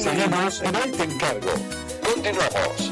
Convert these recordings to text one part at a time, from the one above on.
Seguimos en Ahí Te Encargo. Continuamos.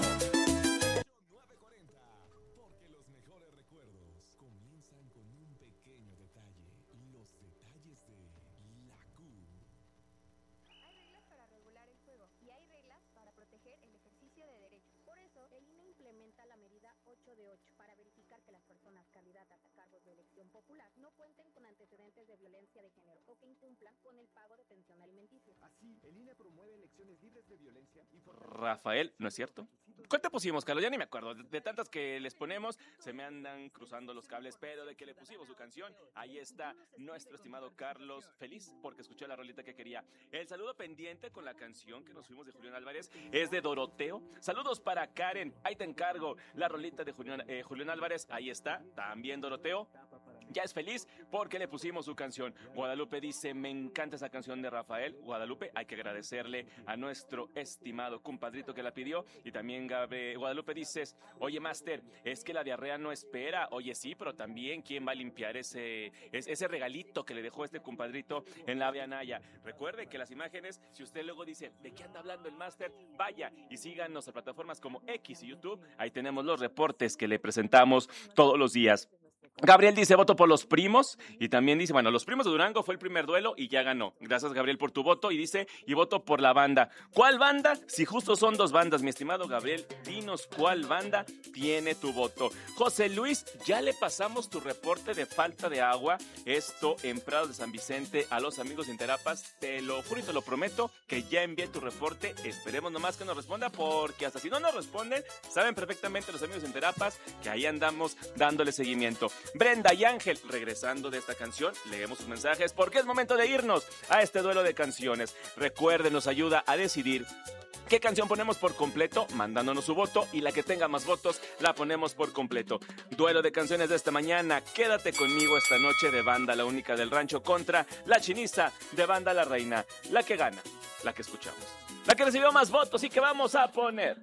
Rafael, ¿no es cierto? ¿Cuál te pusimos, Carlos? Ya ni me acuerdo. De tantas que les ponemos, se me andan cruzando los cables, pero de que le pusimos su canción, ahí está nuestro estimado Carlos, feliz porque escuchó la rolita que quería. El saludo pendiente con la canción que nos fuimos de Julián Álvarez es de Doroteo. Saludos para Karen, ahí te encargo. La rolita de Julián Álvarez, ahí está, también Doroteo. Ya es feliz porque le pusimos su canción. Guadalupe dice, me encanta esa canción de Rafael. Guadalupe, hay que agradecerle a nuestro estimado compadrito que la pidió. Y también Guadalupe dices, oye, Master, es que la diarrea no espera. Oye, sí, pero también, ¿quién va a limpiar ese regalito que le dejó este compadrito en la Ave Anaya? Recuerde que las imágenes, si usted luego dice, ¿de qué anda hablando el Master? Vaya y síganos en plataformas como X y YouTube. Ahí tenemos los reportes que le presentamos todos los días. Gabriel dice, voto por los primos, y también dice, bueno, los primos de Durango fue el primer duelo y ya ganó. Gracias, Gabriel, por tu voto, y dice, y voto por la banda. ¿Cuál banda? Si justo son dos bandas, mi estimado Gabriel, dinos cuál banda tiene tu voto. José Luis, ya le pasamos tu reporte de falta de agua, esto en Prados de San Vicente, a los amigos de Interapas, te lo juro y te lo prometo, que ya envié tu reporte, esperemos nomás que nos responda, porque hasta si no nos responden, saben perfectamente los amigos de Interapas que ahí andamos dándole seguimiento. Brenda y Ángel, regresando de esta canción, leemos sus mensajes porque es momento de irnos a este duelo de canciones. Recuerden, nos ayuda a decidir qué canción ponemos por completo, mandándonos su voto, y la que tenga más votos la ponemos por completo. Duelo de canciones de esta mañana, Quédate conmigo esta noche de Banda La Única del Rancho contra La Chiniza de Banda La Reina. La que gana, la que escuchamos. La que recibió más votos y que vamos a poner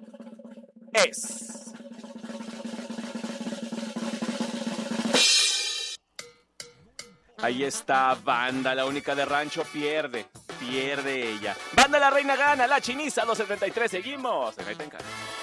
es... Ahí está, Banda La Única de Rancho, pierde ella. Banda La Reina gana, La Chiniza, 273, seguimos en Ahí Te Encargo.